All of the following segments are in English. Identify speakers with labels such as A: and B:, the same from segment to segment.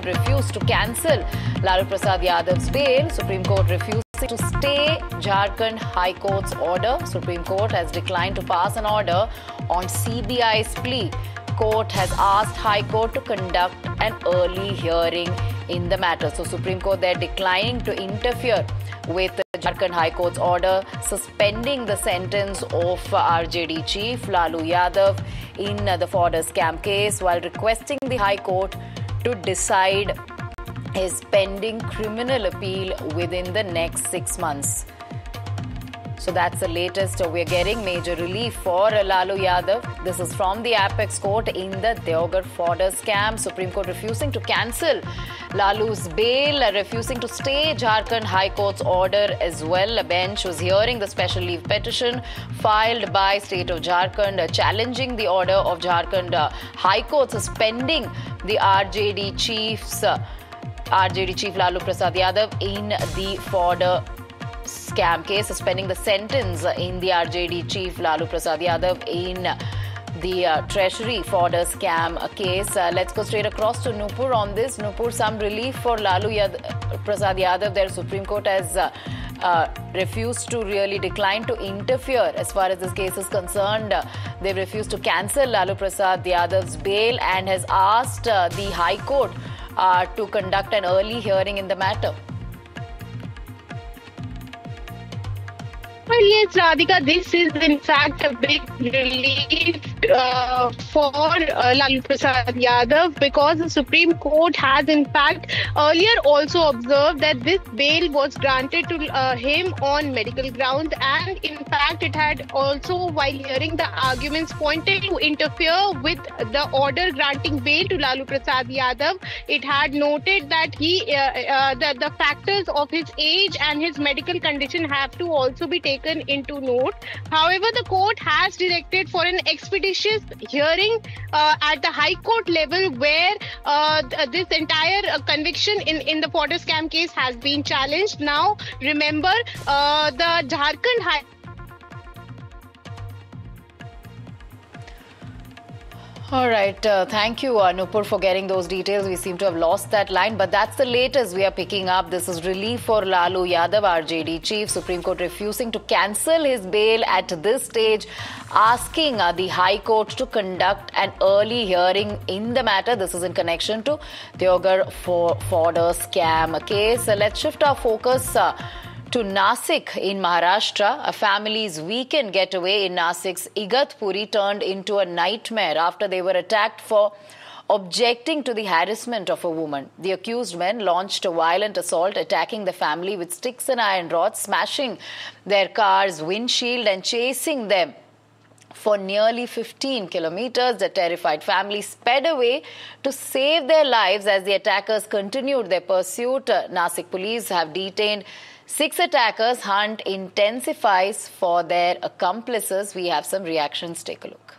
A: refused to cancel Lalu Prasad Yadav's bail. Supreme Court refusing to stay Jharkhand High Court's order. Supreme Court has declined to pass an order on CBI's plea. Court has asked High Court to conduct an early hearing in the matter. So Supreme Court, they're declining to interfere with the Jharkhand High Court's order suspending the sentence of RJD chief Lalu Yadav in the fodder scam case, while requesting the High Court to decide his pending criminal appeal within the next 6 months. So that's the latest. We're getting major relief for Lalu Yadav. This is from the Apex Court in the Deoghar fodder scam. Supreme Court refusing to cancel Lalu's bail, refusing to stay Jharkhand High Court's order as well. A bench was hearing the special leave petition filed by State of Jharkhand challenging the order of Jharkhand High Court suspending the RJD chief Lalu Prasad Yadav in the fodder scam case, suspending the sentence in the RJD chief Lalu Prasad Yadav in the Treasury fodder scam case. Let's go straight across to Nupur on this. Nupur, some relief for Lalu Prasad Yadav. Their Supreme Court has refused to really decline to interfere as far as this case is concerned. They've refused to cancel Lalu Prasad Yadav's bail and has asked the High Court to conduct an early hearing in the matter.
B: Well, yes, Radhika, this is in fact a big relief for Lalu Prasad Yadav, because the Supreme Court has in fact earlier also observed that this bail was granted to him on medical grounds, and in fact it had also, while hearing the arguments, pointed to interfere with the order granting bail to Lalu Prasad Yadav. It had noted that the factors of his age and his medical condition have to also be taken into note. However, the court has directed for an expeditious hearing at the High Court level, where this entire conviction in the fodder scam case has been challenged. Now, remember, the Jharkhand High
A: All right. Thank you, Nupur, for getting those details. We seem to have lost that line, but that's the latest we are picking up. This is relief for Lalu Yadav, RJD chief. Supreme Court refusing to cancel his bail at this stage, asking the High Court to conduct an early hearing in the matter. This is in connection to Deoghar fodder scam case. Let's shift our focus to Nasik in Maharashtra. A family's weekend getaway in Nasik's Igatpuri turned into a nightmare after they were attacked for objecting to the harassment of a woman. The accused men launched a violent assault, attacking the family with sticks and iron rods, smashing their car's windshield and chasing them for nearly 15 kilometers. The terrified family sped away to save their lives as the attackers continued their pursuit. Nasik police have detained 6 attackers. Hunt intensifies for their accomplices. We have some reactions. Take a look.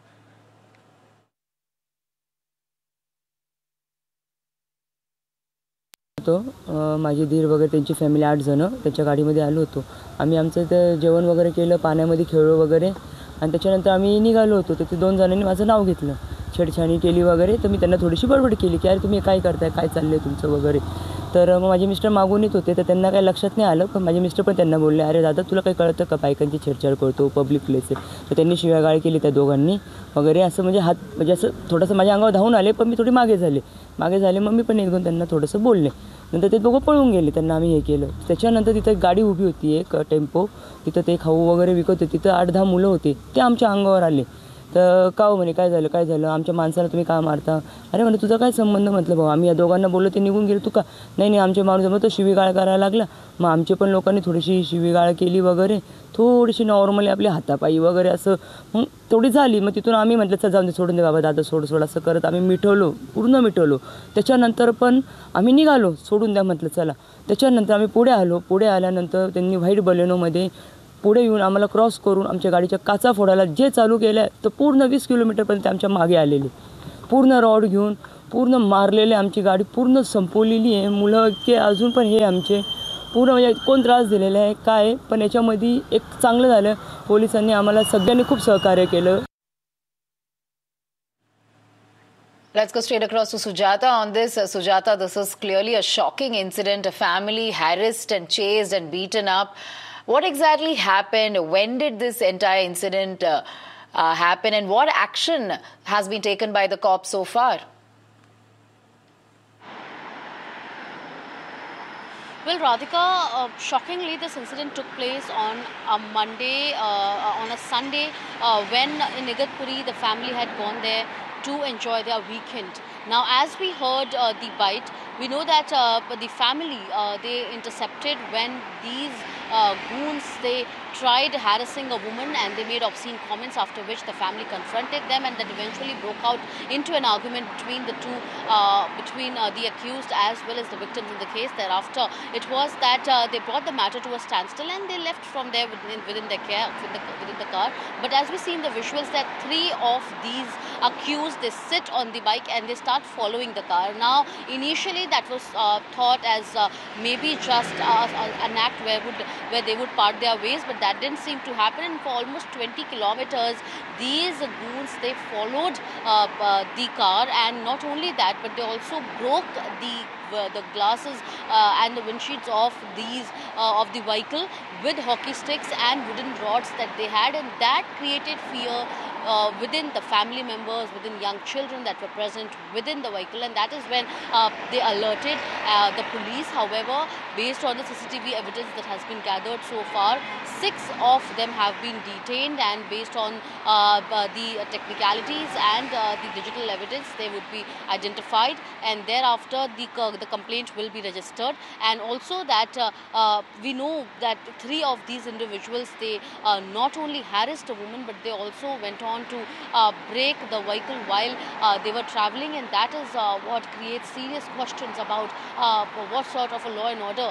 C: माझे धीर वगैरे त्यांची family 8 जण त्याच्या गाडीमध्ये आलो होतो. आम्ही आमचं ते जेवण वगैरे केलं, पाण्यामध्ये खेळलो वगैरे, आणि त्याच्यानंतर आम्ही निघालो होतो. तर ते 2 जणांनी माझं नाव घेतलं, छेडछाणी केली वगैरे. तर मी त्यांना थोडीशी बडबड केली की अरे तुम्ही काय करताय, काय चाललंय तुमचं वगैरे. तर मग माझे मिस्टर मागून येत होते, तर त्यांना काही लक्षात नाही आलं. पण माझे मिस्टर पण त्यांना बोलले, अरे दादा तुला काही कळतं का, बायकांची छेडछाड करतो, पब्लिक प्लेस आहे. तर त्यांनी शिव्यागाळ केली त्या दोघांनी वगैरे. असं म्हणजे असं थोडंसं माझ्या अंगावर धावून आले, पण मी थोडी मागे झाले. मग मी पण 1-2 त्यांना थोडंसं बोलले. नंतर ते दोघं पळून गेले, त्यांना आम्ही हे केलं. त्याच्यानंतर तिथं गाडी उभी होती, एक टेम्पो, तिथं ते खाऊ वगैरे विकत होते. तिथं 8-10 मुलं होते, ते आमच्या अंगावर आले. तर का म्हणे काय झालं आमच्या माणसाला तुम्ही का मारता. अरे म्हणे तुझा काय संबंध. म्हटलं भाऊ आम्ही या दोघांना बोललो, ते निघून गेले. तू का नाही आमचे माणूस मग तो शिवीगाळ करायला लागला. मग आमचे पण लोकांनी थोडीशी शिवीगाळ केली वगैरे, थोडीशी नॉर्मली आपली हातापायी वगैरे असं मग थोडी झाली. मग तिथून आम्ही म्हटलं चल जाऊन दे, सोडून दे बाबा दादा, सोड असं करत आम्ही पूर्ण मिटवलो. त्याच्यानंतर पण आम्ही निघालो, सोडून द्या म्हटलं चला. त्याच्यानंतर आम्ही पुढे आल्यानंतर त्यांनी व्हाईट बलेनोमध्ये पुढे येऊन आम्हाला क्रॉस करून आमच्या गाडीच्या काचा फोडायला जे चालू केलं आहे, तर पूर्ण 20 किलोमीटरपर्यंत आमच्या मागे आलेले, पूर्ण रॉड घेऊन पूर्ण मारलेले. आमची गाडी पूर्ण संपवलेली आहे. मुलं की अजून पण हे आमचे पूर्ण म्हणजे कोण त्रास दिलेला आहे काय. पण याच्यामध्ये एक चांगलं झालं, पोलिसांनी आम्हाला सगळ्यांनी खूप सहकार्य केलं.
A: Let's go straight across to Sujata on this. Sujata, this is clearly a shocking incident. A family harassed and chased and beaten up. What exactly happened? When did this entire incident happen? And what action has been taken by the cops so far?
D: Well, Radhika, shockingly, this incident took place on a Monday, on a Sunday, when in Igatpuri, the family had gone there to enjoy their weekend. Now, as we heard the bite, we know that the family, they intercepted when these goons, they tried harassing a woman and they made obscene comments, after which the family confronted them, and that eventually broke out into an argument between the two, between the accused as well as the victims in the case. Thereafter, it was that they brought the matter to a standstill and they left from there within the car. But as we see in the visuals, that three of these accused, they sit on the bike and they start following the car. Now, initially that was thought as maybe just an act where they would part their ways, but that didn't seem to happen. And for almost 20 kilometers, these goons, they followed the car, and not only that, but they also broke the glasses and the windshields of the vehicle with hockey sticks and wooden rods that they had, and that created fear within the family members, within young children that were present within the vehicle, and that is when they alerted the police. However, based on the CCTV evidence that has been gathered so far, 6 of them have been detained, and based on the technicalities and the digital evidence, they would be identified, and thereafter the complaint will be registered. And also that we know that 3 of these individuals, they not only harassed a woman, but they also went on to break the vehicle while they were traveling, and that is what creates serious questions about what sort of a law and order,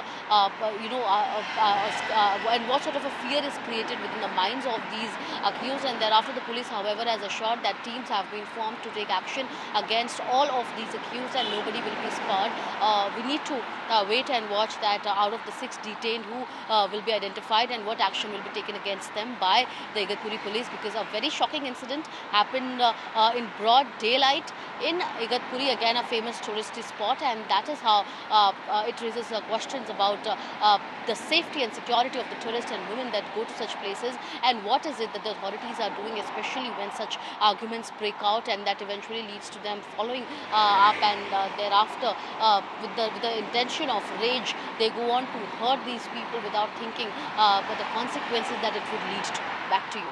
D: and what sort of a fear is created within the minds of these accused. And thereafter, the police, however, has assured that teams have been formed to take action against all of these accused, and nobody will be spared. We need to wait and watch that out of the 6 detained, who will be identified and what action will be taken against them by the Igatpuri police, because a very shocking incident happened in broad daylight in Igatpuri, again a famous touristy spot, and that is how it raises questions about the safety and security of the tourists and women that go to such places, and what is it that the authorities are doing, especially when such arguments break out, and that eventually leads to them following up, and thereafter with the intention of rage, they go on to hurt these people without thinking the consequences that it would lead to. Back to you.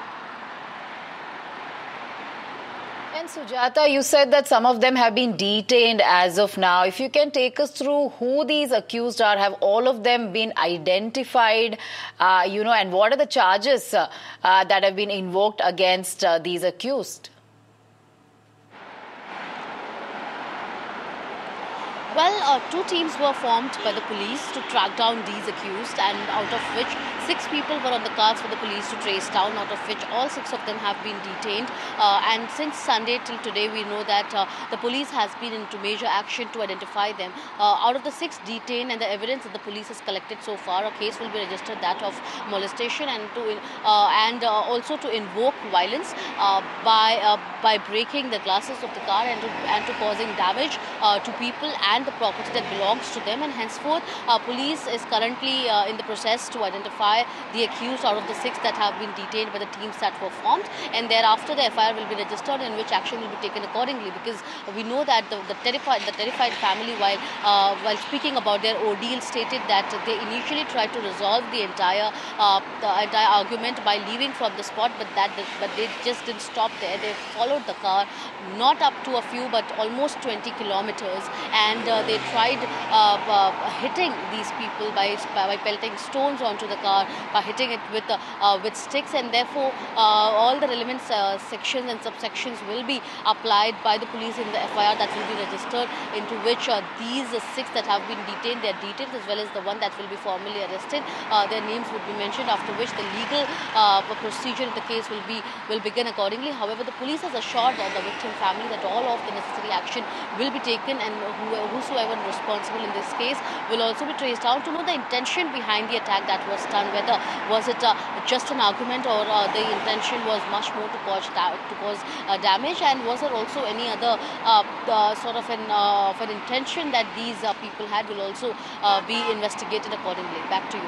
A: And Sujata, you said that some of them have been detained as of now. If you can take us through who these accused are, have all of them been identified, and what are the charges that have been invoked against these accused?
D: Well, 2 teams were formed by the police to track down these accused, and out of which 6 people were on the cards for the police to trace down, out of which all 6 of them have been detained. And since Sunday till today, we know that the police has been into major action to identify them. Out of the 6 detained and the evidence that the police has collected so far, a case will be registered, that of molestation, and also to invoke violence by breaking the glasses of the car and to causing damage to people and the property that belongs to them. And henceforth, police is currently in the process to identify the accused out of the 6 that have been detained by the teams that were formed, and thereafter the FIR will be registered, in which action will be taken accordingly, because we know that the terrified family, while speaking about their ordeal, stated that they initially tried to resolve the entire argument by leaving from the spot, but they just didn't stop there. They followed the car not up to a few but almost 20 kilometers, and they tried hitting these people by pelting stones onto the car, by hitting it with sticks, and therefore all the relevant sections and subsections will be applied by the police in the FIR that will be registered, into which these 6 that have been detained, their details, as well as the one that will be formally arrested, their names would be mentioned, after which the legal procedure in the case will begin accordingly. However, the police has assured the victim family that all of the necessary action will be taken, and whosoever responsible in this case will also be traced down to know the intention behind the attack that was done. Whether was it just an argument, or the intention was much more to cause damage, and was there also any other sort of an intention that these people had, will also be investigated accordingly. Back to you.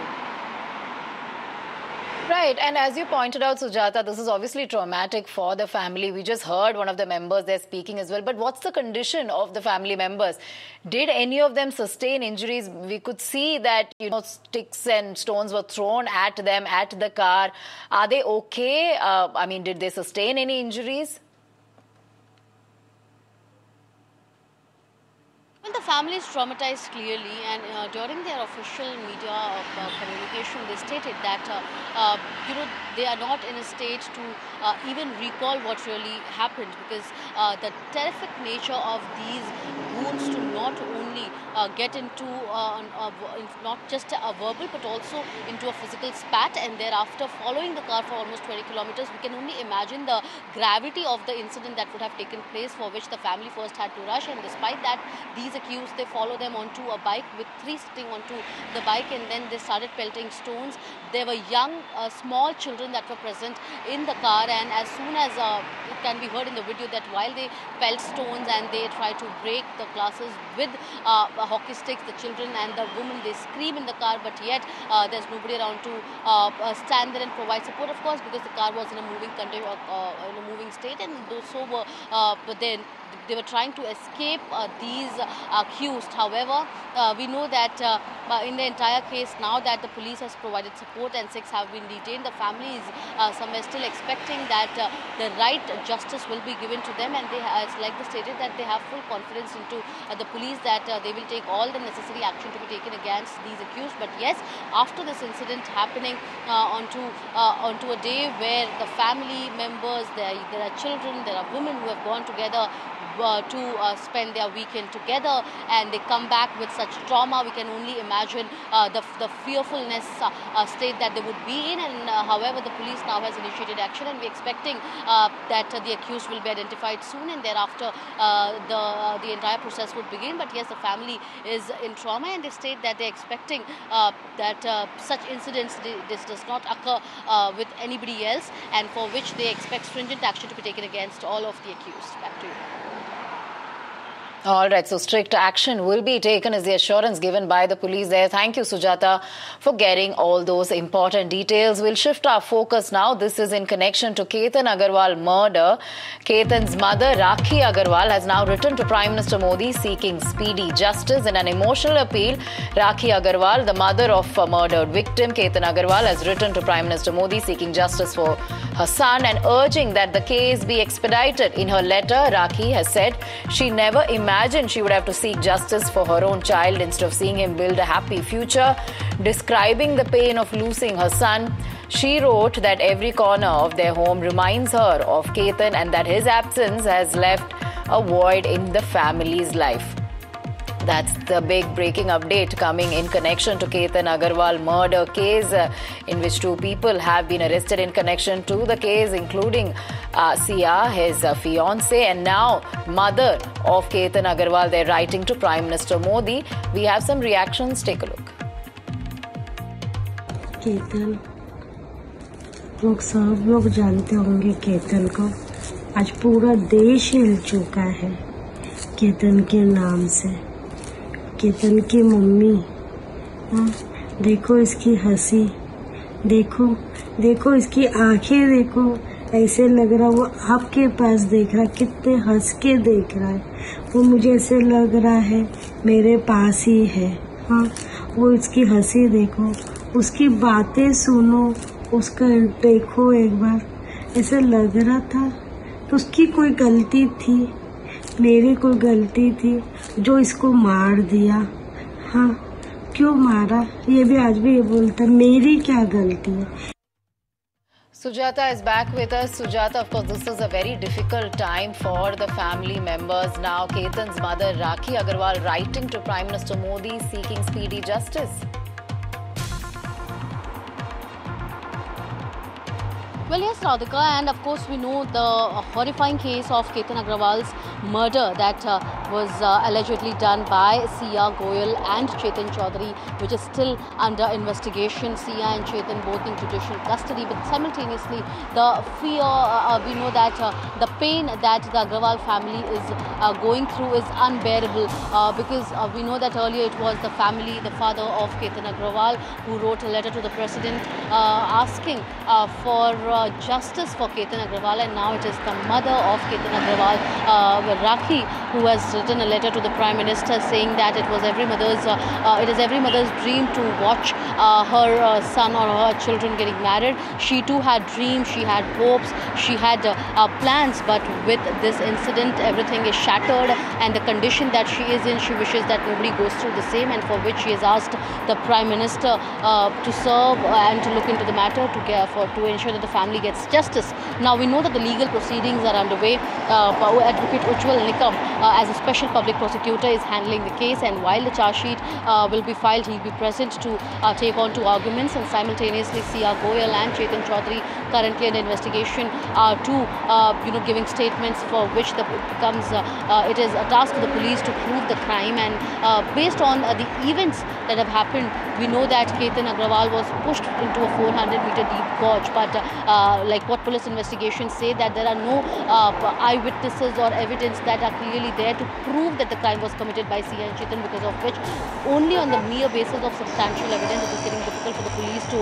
A: Right, and as you pointed out, Sujata, this is obviously traumatic for the family. We just heard one of the members there speaking as well. But what's the condition of the family members? Did any of them sustain injuries? We could see that, sticks and stones were thrown at them, at the car. Are they okay? Did they sustain any injuries?
D: The family is traumatized clearly, and during their official media communication, they stated that they are not in a state to even recall what really happened, because the terrific nature of these wounds to not only get into not just a verbal but also into a physical spat, and thereafter following the car for almost 20 kilometers. We can only imagine the gravity of the incident that would have taken place, for which the family first had to rush, and despite that, these accused, they follow them onto a bike with 3 sitting onto the bike, and then they started pelting stones. There were young, small children that were present in the car, and as soon as it can be heard in the video that while they pelt stones and they try to break the glasses with hockey sticks, the children and the women, they scream in the car, but yet there's nobody around to stand there and provide support, of course, because the car was in a moving state, and so were but then they were trying to escape these accused. However, we know that in the entire case, now that the police has provided support and 6 have been detained, the family is somewhere still expecting that the right justice will be given to them, and they, like they stated, that they have full confidence into the police that they will take all the necessary action to be taken against these accused. But yes, after this incident happening onto a day where the family members, there are children, there are women who have gone together to spend their weekend together, and they come back with such trauma, we can only imagine the fearfulness state that they would be in. And however, the police now has initiated action, and we're expecting that the accused will be identified soon, and thereafter the entire process would begin. But yes, the family is in trauma, and they state that they're expecting that such incidents, this does not occur with anybody else, and for which they expect stringent action to be taken against all of the accused. Back to you.
A: All right, so strict action will be taken is the assurance given by the police there. Thank you, Sujata, for getting all those important details. We'll shift our focus now. This is in connection to Ketan Agarwal murder. Ketan's mother, Rakhi Agarwal, has now written to Prime Minister Modi seeking speedy justice. In an emotional appeal, Rakhi Agarwal, the mother of a murdered victim, Ketan Agarwal, has written to Prime Minister Modi seeking justice for her son and urging that the case be expedited. In her letter, Rakhi has said she never imagined she would have to seek justice for her own child instead of seeing him build a happy future. Describing the pain of losing her son, she wrote that every corner of their home reminds her of Ketan and that his absence has left a void in the family's life. That's the big breaking update coming in connection to Ketan Agarwal murder case, in which 2 people have been arrested in connection to the case, including Sia, his fiancée, and now mother of Ketan Agarwal. They're writing to Prime Minister Modi. We have some reactions. Take a look.
E: Ketan, सब लोग जानते होंगे केतन को। आज पूरा देश हिल चुका है केतन के नाम से। केतन की मम्मी, देखो इसकी हंसी, देखो इसकी आंखें, देखो ऐसे लग रहा वो आपके पास देख रहा, कितने हंस के देख रहा है। वो मुझे ऐसे लग रहा है मेरे पास ही है। वो इसकी हंसी देखो, उसकी बातें सुनो, उसका देखो एक बार, ऐसे लग रहा था तो उसकी कोई गलती थी, मेरी कोई गलती थी जो इसको मार दिया। क्यों मारा, ये भी आज भी ये बोलता मेरी क्या गलती है।
A: Sujata is back with us. Sujata, of course, this is a very difficult time for the family members. Now, Ketan's mother, Rakhi Agarwal, writing to Prime Minister Modi seeking speedy justice.
D: Well, yes, Radhika, and of course we know the horrifying case of Ketan Agrawal's murder that was allegedly done by Sia Goyal and Chetan Chaudhary, which is still under investigation. Sia and Chetan both in judicial custody, but simultaneously the fear, we know that the pain that the Agrawal family is going through is unbearable because we know that earlier it was the family, the father of Ketan Agrawal, who wrote a letter to the president asking for justice for Ketan Agrawal, and now it is the mother of Ketan Agrawal, Rakhi, who has written a letter to the Prime Minister saying that it is every mother's dream to watch her son or her children getting married. She too had dreams, she had hopes, she had plans, but with this incident everything is shattered, and the condition that she is in, she wishes that nobody goes through the same, and for which she has asked the Prime Minister to serve and to look into the matter to ensure that the family gets justice. Now we know that the legal proceedings are underway. Advocate Ujjwal Nikam as a special public prosecutor is handling the case, and while the charge sheet will be filed, he will be present to take on to arguments, and simultaneously Sia Goyal and Chetan Chaudhary, currently under investigation, are giving statements for which it is a task for the police to prove the crime, and based on the events that have happened, we know that Ketan Agrawal was pushed into a 400-meter deep gorge, but like what police investigations say, that there are no eyewitnesses or evidence that are clearly there to prove that the crime was committed by Sia and Chetan, because of which only on the mere basis of substantial evidence it is getting difficult for the police to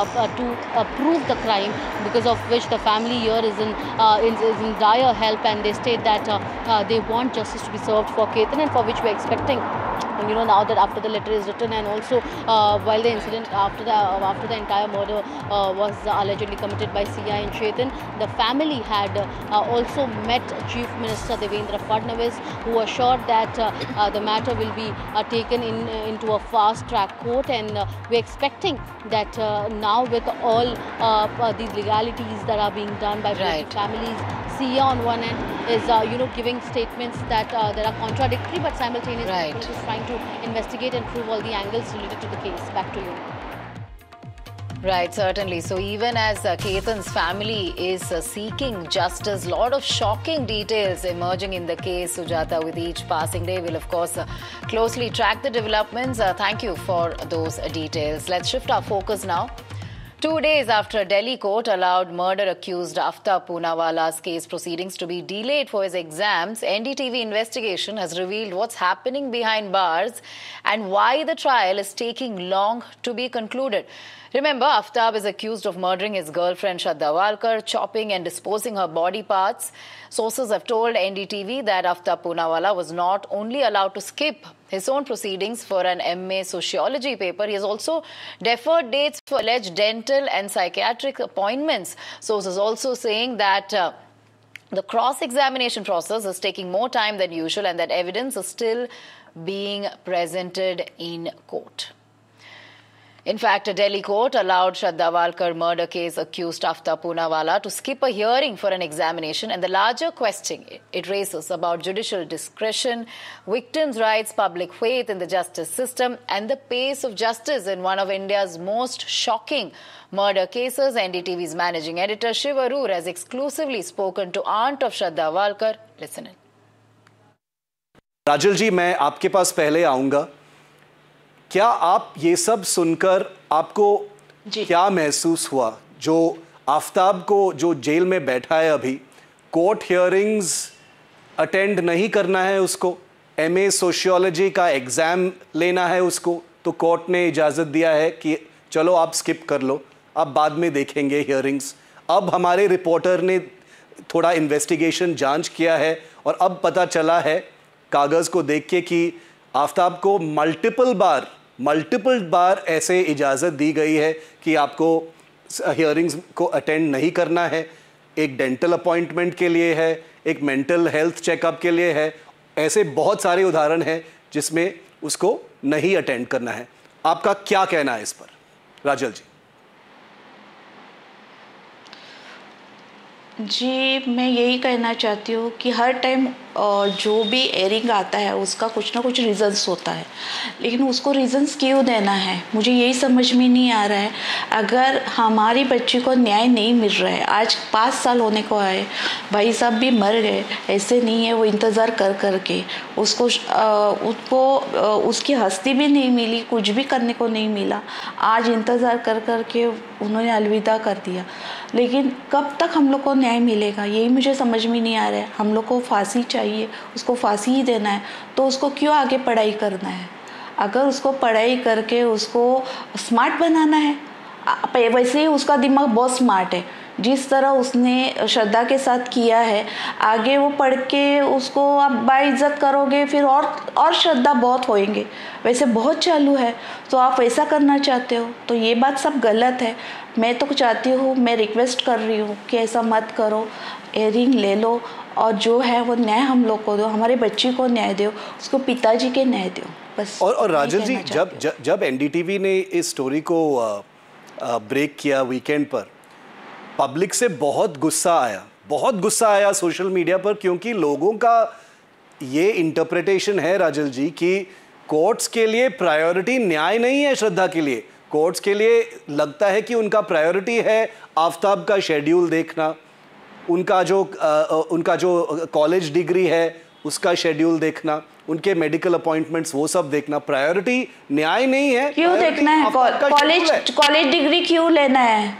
D: prove the crime, because of which the family here is in dire help, and they state that they want justice to be served for Ketan, and for which we are expecting. Now that after the letter is written, and also while the incident after the entire murder was allegedly committed by Sia and Chetan, the family had also met Chief Minister Devendra Fadnavis, who assured that the matter will be taken into a fast-track court, and we're expecting that now with all these legalities that are being done by both families, Sia on one end is giving statements that are contradictory, but simultaneously the police is trying to investigate and prove all the angles related to the case. Back to you.
A: Right, certainly. So even as Ketan's family is seeking justice, a lot of shocking details emerging in the case, Sujata, with each passing day. We'll, of course, closely track the developments. Thank you for those details. Let's shift our focus now. 2 days after a Delhi court allowed murder-accused Aftab Poonawala's case proceedings to be delayed for his exams, NDTV investigation has revealed what's happening behind bars and why the trial is taking long to be concluded. Remember, Aftab is accused of murdering his girlfriend Shraddha Walkar, chopping and disposing her body parts. Sources have told NDTV that Aftab Poonawala was not only allowed to skip his own proceedings for an MA Sociology paper, he has also deferred dates for alleged dental and psychiatric appointments. Sources also saying that the cross-examination process is taking more time than usual and that evidence is still being presented in court. In fact, a Delhi court allowed Shraddha Walkar murder case accused Aftab Poonawala to skip a hearing for an examination, and the larger question it raises about judicial discretion, victims' rights, public faith in the justice system, and the pace of justice in one of India's most shocking murder cases. NDTV's managing editor Shiv Arur has exclusively spoken to aunt of Shraddha Walkar. Listen in.
F: राजल जी, मैं आपके पास पहले आऊंगा. क्या आप ये सब सुनकर आपको क्या महसूस हुआ? जो आफ्ताब को जो जेल में बैठा है अभी, कोर्ट हियरिंग्स अटेंड नहीं करना है उसको, MA सोशियोलॉजी का एग्ज़ाम लेना है उसको, तो कोर्ट ने इजाज़त दिया है कि चलो आप स्किप कर लो, अब बाद में देखेंगे हियरिंग्स. अब हमारे रिपोर्टर ने थोड़ा इन्वेस्टिगेशन जांच किया है और अब पता चला है कागज़ को देख के कि आफ्ताब को मल्टीपल बार ऐसे इजाज़त दी गई है कि आपको हियरिंग्स को अटेंड नहीं करना है. एक डेंटल अपॉइंटमेंट के लिए है, एक मेंटल हेल्थ चेकअप के लिए है. ऐसे बहुत सारे उदाहरण हैं जिसमें उसको नहीं अटेंड करना है. आपका क्या कहना है इस पर, राजल जी?
G: जी, मैं यही कहना चाहती हूँ कि हर टाइम जो भी एयरिंग आता है उसका कुछ ना कुछ रीज़न्स होता है, लेकिन उसको रीज़न्स क्यों देना है मुझे यही समझ में नहीं आ रहा है। अगर हमारी बच्ची को न्याय नहीं मिल रहा है, आज 5 साल होने को आए, भाई साहब भी मर गए, ऐसे नहीं है वो इंतज़ार कर कर के उसको उसकी हस्ती भी नहीं मिली, कुछ भी करने को नहीं मिला, आज इंतज़ार कर कर के उन्होंने अलविदा कर दिया। लेकिन कब तक हम लोग को न्याय मिलेगा यही मुझे समझ में नहीं आ रहा है। हम लोग को फांसी चाहिए, उसको फांसी ही देना है, तो उसको क्यों आगे पढ़ाई करना है? अगर उसको पढ़ाई करके उसको स्मार्ट बनाना है, वैसे ही उसका दिमाग बहुत स्मार्ट है, जिस तरह उसने श्रद्धा के साथ किया है, आगे वो पढ़ के उसको आप बाइज्जत करोगे, फिर और श्रद्धा बहुत होएंगे, वैसे बहुत चालू है, तो आप वैसा करना चाहते हो, तो ये बात सब गलत है। मैं तो चाहती हूँ, मैं रिक्वेस्ट कर रही हूँ कि ऐसा मत करो, एयरिंग ले लो और जो है वो न्याय हम लोग को दो, हमारे बच्ची को न्याय दो, उसको पिताजी के न्याय दो बस।
F: और राजल जी, जब एनडीटीवी ने इस स्टोरी को ब्रेक किया वीकेंड पर, पब्लिक से बहुत गुस्सा आया सोशल मीडिया पर, क्योंकि लोगों का ये इंटरप्रिटेशन है राजल जी कि कोर्ट्स के लिए प्रायोरिटी न्याय नहीं है श्रद्धा के लिए, कोर्ट्स के लिए लगता है कि उनका प्रायोरिटी है आफ्ताब का शेड्यूल देखना, उनका जो कॉलेज डिग्री है उसका शेड्यूल देखना, उनके मेडिकल अपॉइंटमेंट्स वो सब देखना, प्रायोरिटी न्याय नहीं है।
G: क्यों देखना है? कॉलेज डिग्री क्यों लेना है?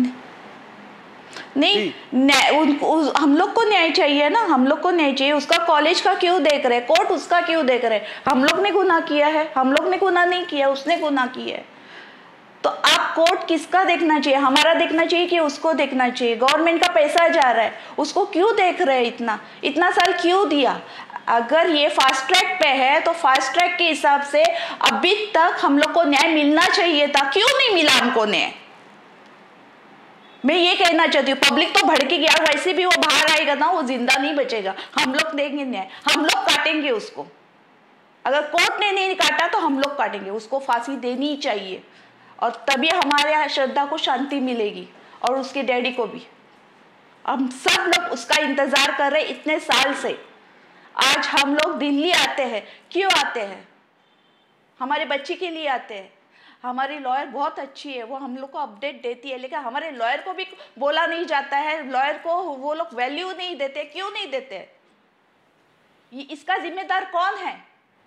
G: नहीं, हम लोग को न्याय चाहिए ना, हम लोग को न्याय चाहिए। उसका कॉलेज का क्यों देख रहे, कोर्ट उसका क्यों देख रहे? हम लोग ने गुनाह किया है? हम लोग ने गुनाह नहीं किया, उसने गुनाह किया है। तो आप कोर्ट किसका देखना चाहिए? हमारा देखना चाहिए कि उसको देखना चाहिए? गवर्नमेंट का पैसा जा रहा है, उसको क्यों देख रहे हैं? इतना साल क्यों दिया? अगर ये फास्ट ट्रैक पे है तो फास्ट ट्रैक के हिसाब से अभी तक हम लोग को न्याय मिलना चाहिए था, क्यों नहीं मिला हमको न्याय? मैं ये कहना चाहती हूँ, पब्लिक तो भड़की गया, वैसे भी वो बाहर आएगा ना, वो जिंदा नहीं बचेगा। हम लोग देंगे न्याय, हम लोग काटेंगे उसको। अगर कोर्ट ने नहीं काटा तो हम लोग काटेंगे, उसको फांसी देनी ही चाहिए, और तभी हमारे यहाँ श्रद्धा को शांति मिलेगी और उसके डैडी को भी। हम सब लोग उसका इंतजार कर रहे इतने साल से। आज हम लोग दिल्ली आते हैं, क्यों आते हैं? हमारे बच्चे के लिए आते हैं। हमारी लॉयर बहुत अच्छी है, वो हम लोग को अपडेट देती है, लेकिन हमारे लॉयर को भी बोला नहीं जाता है, लॉयर को वो लोग वैल्यू नहीं देते। क्यों नहीं देते? ये इसका जिम्मेदार कौन है?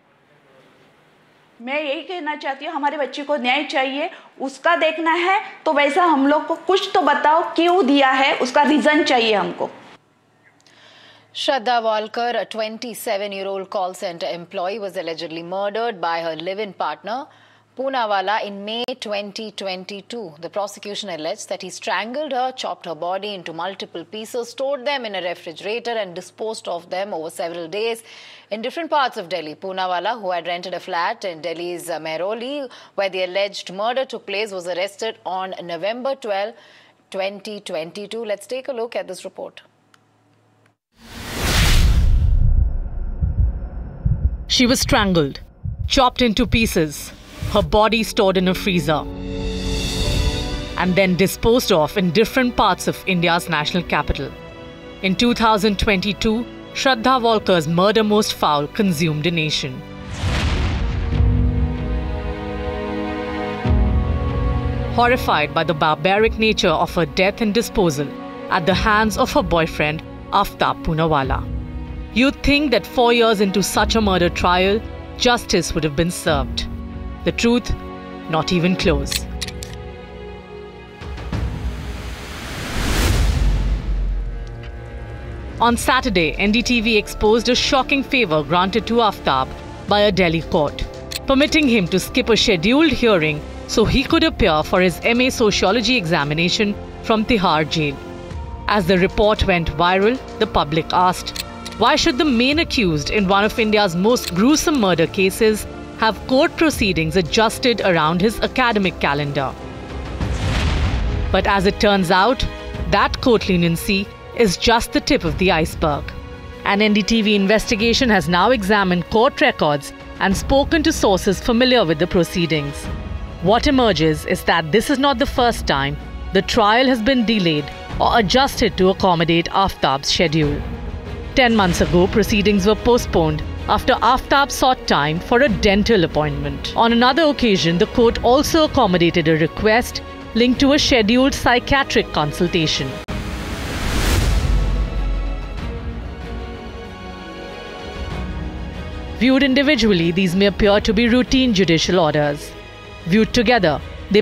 G: मैं यही कहना चाहती हूँ, हमारे बच्चे को न्याय चाहिए, उसका देखना है तो वैसा हम लोग को कुछ तो बताओ, क्यों दिया है, उसका रीजन चाहिए हमको।
A: Shraddha Walkar, a 27-year-old call center employee, was allegedly murdered by her live-in partner, Poonawalla, in May 2022. The prosecution alleged that he strangled her, chopped her body into multiple pieces, stored them in a refrigerator and disposed of them over several days in different parts of Delhi. Poonawalla, who had rented a flat in Delhi's Mehrauli, where the alleged murder took place, was arrested on November 12, 2022. Let's take a look at this report.
H: She was strangled, chopped into pieces, her body stored in a freezer, and then disposed of in different parts of India's national capital. In 2022, Shraddha Walkar's murder most foul consumed a nation. Horrified by the barbaric nature of her death and disposal at the hands of her boyfriend, Aftab Poonawalla. You'd think that 4 years into such a murder trial, justice would have been served. The truth, not even close. On Saturday, NDTV exposed a shocking favor granted to Aftab by a Delhi court, permitting him to skip a scheduled hearing so he could appear for his MA Sociology examination from Tihar jail. As the report went viral, the public asked, why should the main accused in one of India's most gruesome murder cases have court proceedings adjusted around his academic calendar? But as it turns out, that court leniency is just the tip of the iceberg. An NDTV investigation has now examined court records and spoken to sources familiar with the proceedings. What emerges is that this is not the first time the trial has been delayed or adjusted to accommodate Aftab's schedule. 10 months ago, proceedings were postponed after Aftab sought time for a dental appointment. On another occasion, the court also accommodated a request linked to a scheduled psychiatric consultation. Viewed individually, these may appear to be routine judicial orders. Viewed together,